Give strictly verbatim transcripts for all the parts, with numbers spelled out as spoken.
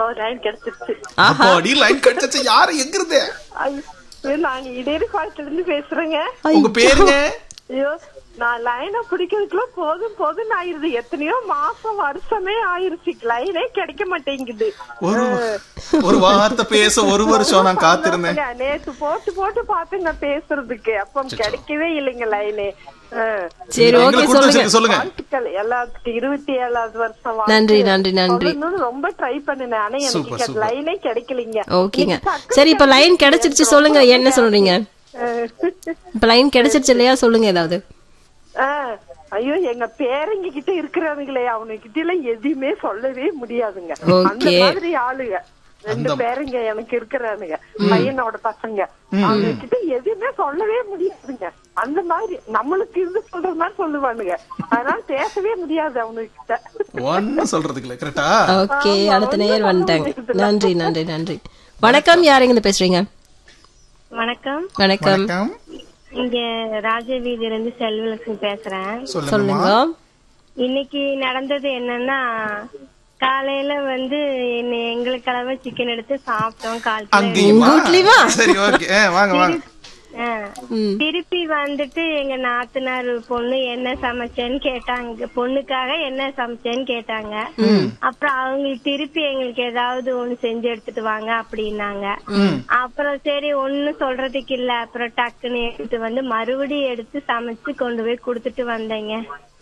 Line கிடைச்சிருச்சு. அப்பாடி line கிடைச்சிச்சு. யாரு எங்க இருந்து? நாங்க இடேரி பாலத்துல இருந்து பேசுறேங்க. உங்க பேருங்க? ஐயோ நான் லைனை பிடிக்கிறதுக்குள்ள போதும் போதும் ஆயிருது. எத்தனையோ மாசம் வருஷமே ஆயிருச்சு, லைனே கிடைக்க மாட்டேங்குது. ஒரு ஒரு வார்த்தை பேச ஒரு வருஷம் நான் காத்திருந்தேன். நேத்து போட்டு போட்டு பாத்து நான் பேசுறதுக்கு அப்ப கிடைக்கவே இல்லைங்க லைனே. சரி ஓகே சொல்லுங்க. எல்லாத்துக்கும் இருபத்தி ஏழாவது வருஷம். நன்றி நன்றி நன்றி. ரொம்ப ட்ரை பண்ணினேன் ஆனா எனக்கு லைனே கிடைக்கலீங்க. ஓகேங்க சரி இப்ப லைன் கிடைச்சிருச்சு சொல்லுங்க என்ன சொல்றீங்க? இப்ப லைன் கிடைச்சிருச்சு இல்லையா சொல்லுங்க ஏதாவது. ஐயோ எங்க பேரங்க கிட்ட இருக்கிறானுங்களே அவனுக்கிட்ட எல்லாம் எதுவுமே சொல்லவே முடியாதுங்க. அந்த மாதிரி ஆளுங்க ரெண்டு பேருங்க எனக்கு இருக்கிறானுங்க பையனோட பசங்க. அவங்க கிட்ட எதுவுமே சொல்லவே முடியாதுங்க. அந்த மாதிரி நம்மளுக்கு இருந்து சொல்ற மாதிரி சொல்லுவானுங்க. அதனால பேசவே முடியாது அவனுக்கிட்ட. ஒன்னும் சொல்றதுக்கு இல்ல கரெக்டா? ஓகே அடுத்த நேயர் வந்துட்டாங்க. நன்றி நன்றி நன்றி. வணக்கம் யாருங்க இருந்து பேசுறீங்க? வணக்கம். வணக்கம். இங்க ராஜவீதியில இருந்து செல்வலட்சுமி பேசுறேன். சொல்லுங்க. இன்னைக்கு நடந்தது என்னன்னா காலையில வந்து எங்களுக்காக சிக்கன் எடுத்து சாப்பிட்டோம். திருப்பி வந்துட்டு எங்க நாத்தனார் பொண்ணு என்ன சமைச்சேன்னு கேட்டாங்க. பொண்ணுக்காக என்ன சமைச்சேன்னு கேட்டாங்க. அப்புறம் அவங்களுக்கு திருப்பி எங்களுக்கு ஏதாவது ஒண்ணு செஞ்சு எடுத்துட்டு வாங்க அப்படின்னாங்க. அப்புறம் சரி ஒண்ணு சொல்றதுக்கு இல்ல அப்புறம் டக்குன்னு எடுத்து வந்து மறுபடியும் எடுத்து சமைச்சு கொண்டு போய் குடுத்துட்டு வந்தேங்க.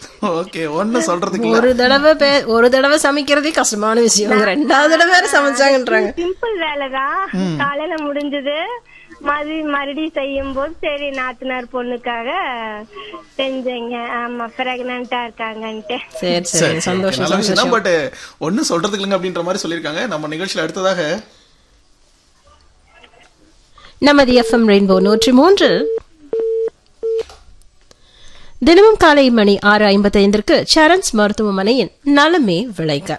ஒரு தடவை ஒரு தடவை சமைக்கிறதே கஷ்டமான விஷயம். ரெண்டாவது தடவை வேற சமைச்சாங்கன்றாங்க. சிம்பிள் வேலைதான். காலையில முடிஞ்சது மறு மறுபடியும் செய்யும் போது சரி நாத்தனார் பொண்ணுக்காக செஞ்சேங்க. ஆமா பிரெக்னண்டா இருக்காங்கன்ட்டு. சரி சரி சந்தோஷம். பட் ஒன்னும் சொல்றதுக்கு இல்லைங்க அப்படின்ற மாதிரி சொல்லிருக்காங்க. நம்ம நிகழ்ச்சியில அடுத்ததாக நமது எஃப்எம் ரெயின்போ நூற்றி மூன்று தினமும் காலை மணி ஆறு ஐம்பத்தி ஐந்திற்கு சரண்ஸ் மருத்துவமனையின் நலமே விளைக்க.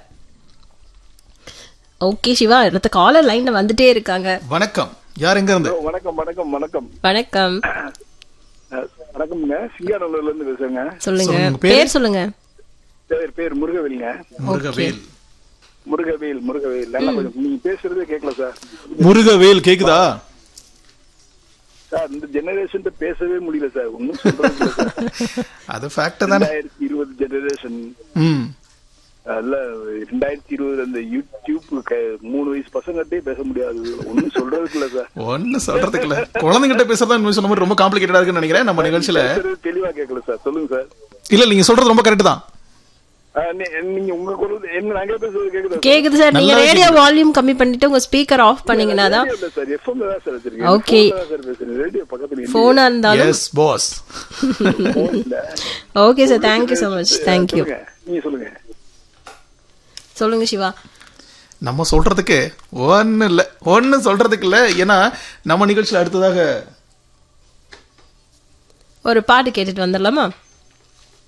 ஓகே சிவா அடுத்த காலர் லைன்ல வந்துட்டே இருக்காங்க. வணக்கம் யார் எங்க இருந்து? வணக்கம் வணக்கம் வணக்கம் வணக்கம் வணக்கம்ங்க. சிங்காநல்லூர்ல இருந்து பேசுறேங்க. சொல்லுங்க பேர் சொல்லுங்க. பேர் முருகவேல்ங்க. முருகவேல் முருகவேல் முருகவேல். நீங்க பேசுறதே கேட்கல சார். முருகவேல் கேக்குதா சார்? இந்த ஜெனரேஷன் பேசவே முடியல சார். ஒன்னும் சொல்றது அது ஃபேக்ட் தானே. ரெண்டாயிரத்தி இருபது ஜெனரேஷன் அல்ல ரெண்டாயிரத்தி இருபது அந்த யூடியூப் மூணு வயசு பசங்கிட்டே பேச முடியாது. ஒன்னும் சொல்றதுக்கு இல்ல சார். ஒன்னும் சொல்றதுக்கு இல்ல. குழந்தைகிட்ட பேசுறதா சொன்ன மாதிரி ரொம்ப காம்ப்ளிகேட்டடா இருக்குன்னு நினைக்கிறேன். நம்ம நிகழ்ச்சியில தெளிவா கேட்கல சார். சொல்லுங்க சார். இல்ல நீங்க சொல்றது ரொம்ப கரெக்ட் தான். நீங்க உங்க குரல் என்ன நாங்க பேசுறது கேக்குது கேக்குது சார். நீங்க ரேடியோ வால்யூம் கம்மி பண்ணிட்டு உங்க ஸ்பீக்கர் ஆஃப் பண்ணீங்கனா தான். சார் எஃப்எம் தான் சார் வச்சிருக்கீங்க. ஓகே ரேடியோ பக்கத்துல போன் இருந்தாலும் S pass. Okay sir thank you so much. thank you. நீங்க சொல்லுங்க. சொல்லுங்க சிவா. நம்ம சொல்றதுக்கு ஒண்ணு இல்ல ஒண்ணு சொல்றதுக்கு இல்ல. ஏன்னா நம்ம நிகழ்ச்சியில அடுத்ததாக ஒரு பாட்டு கேட்டுட்டு வந்துடலாமா?